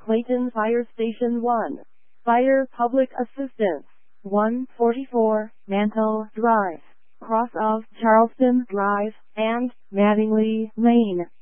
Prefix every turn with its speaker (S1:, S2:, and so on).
S1: Clayton Fire Station 1. Fire Public Assistance. 144, Mantle Drive, cross of Charleston Drive, and Mattingly Lane.